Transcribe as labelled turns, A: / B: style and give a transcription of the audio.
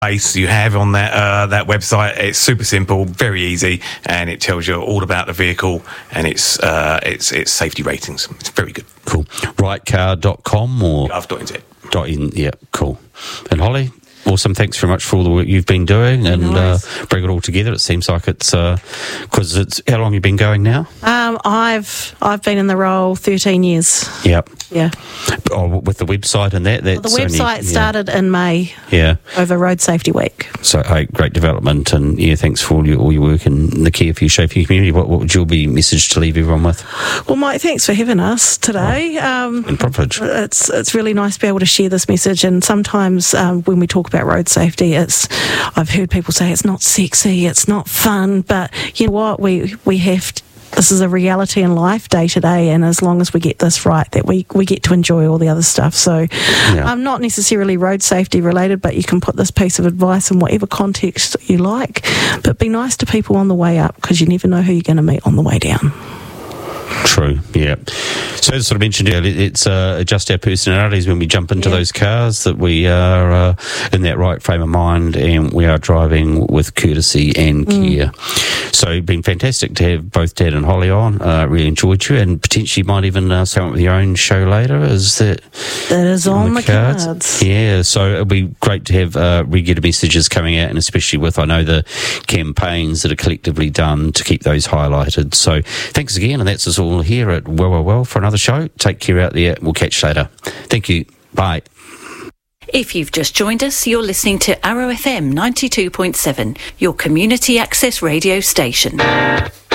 A: base you have on that website. It's super simple, very easy, and it tells you all about the vehicle and its safety ratings. It's very good.
B: Cool. Rightcar.com or
A: gov.nz.
B: Yeah, cool. And Holly, awesome. Thanks very much for all the work you've been doing and bring it all together. It seems like it's because it's how long you've been going now?
C: I've been in the role 13 years.
B: Yep.
C: Yeah.
B: Oh, with the website and that.
C: The website started in May.
B: Yeah.
C: Over Road Safety Week.
B: So, great development, and thanks for all your work and the care for your safety community. What would your message to leave everyone with?
C: Well, Mike, thanks for having us today.
B: And privilege.
C: It's really nice to be able to share this message. And sometimes when we talk about road safety, I've heard people say it's not sexy, it's not fun, but you know what? We have to. This is a reality in life day to day, and as long as we get this right, that we get to enjoy all the other stuff. So I'm not necessarily road safety related, but you can put this piece of advice in whatever context you like, but be nice to people on the way up, because you never know who you're going to meet on the way down.
B: True, yeah. So as I sort of mentioned earlier, it's adjust our personalities when we jump into those cars, that we are in that right frame of mind and we are driving with courtesy and care. So it's been fantastic to have both Dad and Holly on. Really enjoyed you, and potentially might even come up with your own show later. Is that
C: is on the cards?
B: Yeah, so it'll be great to have regular messages coming out, and especially with, I know, the campaigns that are collectively done to keep those highlighted. So thanks again, and that's us all here at Well for another show. Take care out there. We'll catch you later. Thank you. Bye.
D: If you've just joined us, you're listening to Arrow FM 92.7, your community access radio station.